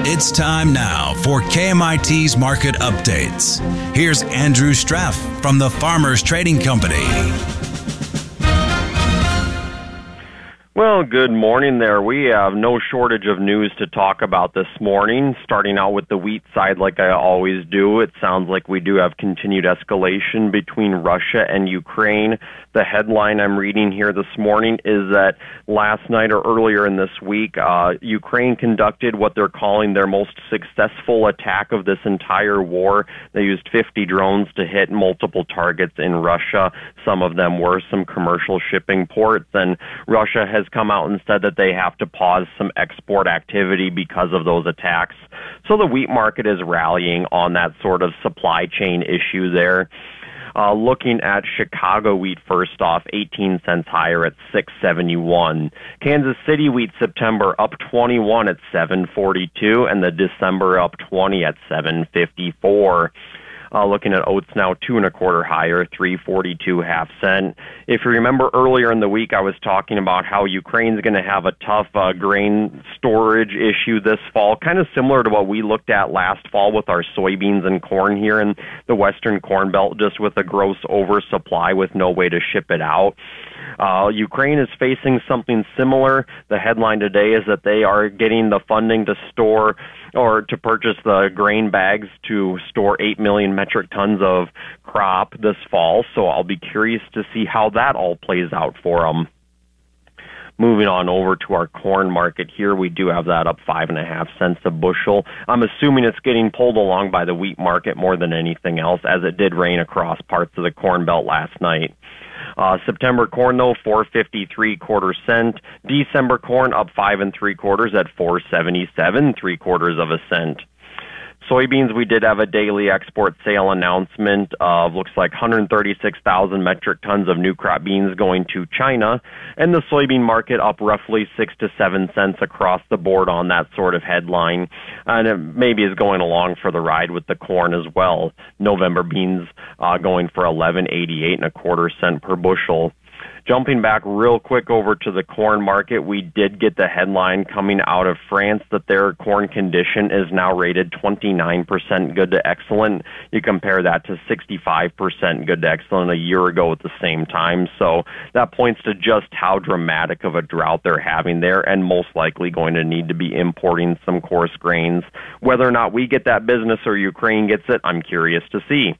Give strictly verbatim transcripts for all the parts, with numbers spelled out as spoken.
It's time now for K M I T's Market Updates. Here's Andrew Straff from the Farmers Trading Company. Well, good morning there. We have no shortage of news to talk about this morning. Starting out with the wheat side like I always do, it sounds like we do have continued escalation between Russia and Ukraine. The headline I'm reading here this morning is that last night or earlier in this week, uh, Ukraine conducted what they're calling their most successful attack of this entire war. They used fifty drones to hit multiple targets in Russia. Some of them were some commercial shipping ports, and Russia has come out and said that they have to pause some export activity because of those attacks. So the wheat market is rallying on that sort of supply chain issue there. Uh, looking at Chicago wheat first off, eighteen cents higher at six seventy-one. Kansas City wheat September up twenty-one at seven forty-two, and the December up twenty at seven fifty-four. Uh, looking at oats now, two and a quarter higher, three forty-two half cent. If you remember earlier in the week, I was talking about how Ukraine's going to have a tough uh, grain storage issue this fall, kind of similar to what we looked at last fall with our soybeans and corn here in the Western Corn Belt, just with a gross oversupply with no way to ship it out. Uh, Ukraine is facing something similar. The headline today is that they are getting the funding to store or to purchase the grain bags to store eight million metric tons of crop this fall. So I'll be curious to see how that all plays out for them. Moving on over to our corn market here, we do have that up five and a half cents a bushel. I'm assuming it's getting pulled along by the wheat market more than anything else, as it did rain across parts of the Corn Belt last night. Uh, September corn, though, four fifty-three quarter cent. December corn up five and three quarters at four seventy-seven, three quarters of a cent. Soybeans, we did have a daily export sale announcement of, looks like one hundred thirty-six thousand metric tons of new crop beans going to China, and the soybean market up roughly six to seven cents across the board on that sort of headline, and it maybe is going along for the ride with the corn as well. November beans uh, going for eleven eighty-eight and a quarter cent per bushel. Jumping back real quick over to the corn market, we did get the headline coming out of France that their corn condition is now rated twenty-nine percent good to excellent. You compare that to sixty-five percent good to excellent a year ago at the same time. So that points to just how dramatic of a drought they're having there, and most likely going to need to be importing some coarse grains. Whether or not we get that business or Ukraine gets it, I'm curious to see.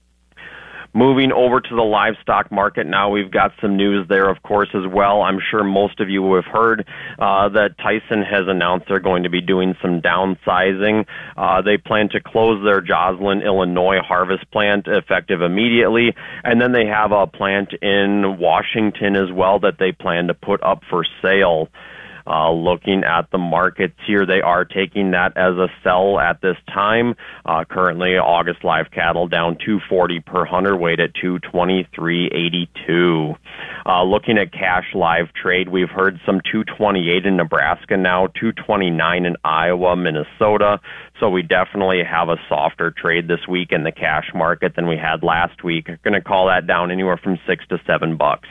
Moving over to the livestock market now, we've got some news there, of course, as well. I'm sure most of you have heard uh, that Tyson has announced they're going to be doing some downsizing. Uh, they plan to close their Joslin, Illinois harvest plant effective immediately, and then they have a plant in Washington as well that they plan to put up for sale. Uh, looking at the markets here, they are taking that as a sell at this time. Uh, currently, August live cattle down two forty per hundredweight at two twenty-three eighty-two. Uh, looking at cash live trade, we've heard some two twenty-eight in Nebraska now, two twenty-nine in Iowa, Minnesota. So we definitely have a softer trade this week in the cash market than we had last week. Going to call that down anywhere from six to seven bucks.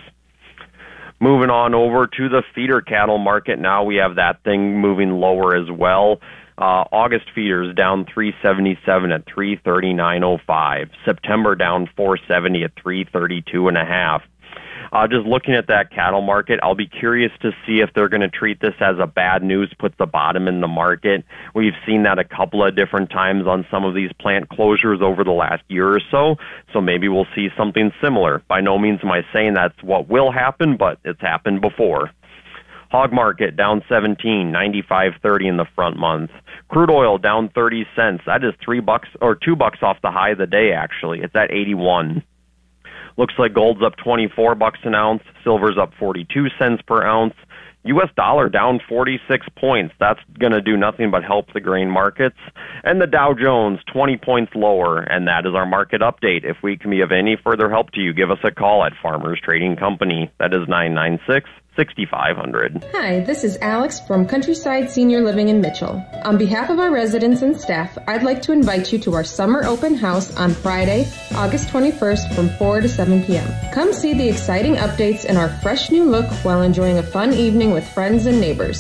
Moving on over to the feeder cattle market now, we have that thing moving lower as well. Uh, August feeders down three seventy-seven at three thirty-nine oh five. September down four seventy at three thirty-two and a half. Uh, just looking at that cattle market, I'll be curious to see if they're going to treat this as a bad news, put the bottom in the market. We've seen that a couple of different times on some of these plant closures over the last year or so, so maybe we'll see something similar. By no means am I saying that's what will happen, but it's happened before. Hog market down seventeen, ninety-five thirty in the front month. Crude oil down thirty cents. That is three bucks or two bucks off the high of the day, actually. It's at eighty-one. Looks like gold's up twenty-four bucks an ounce, silver's up forty-two cents per ounce. U S dollar down forty-six points. That's going to do nothing but help the grain markets. And the Dow Jones twenty points lower, and that is our market update. If we can be of any further help to you, give us a call at Farmers Trading Company. That is nine nine six, six five zero zero. Hi, this is Alex from Countryside Senior Living in Mitchell. On behalf of our residents and staff, I'd like to invite you to our summer open house on Friday, August twenty-first from four to seven p m Come see the exciting updates and our fresh new look while enjoying a fun evening with friends and neighbors.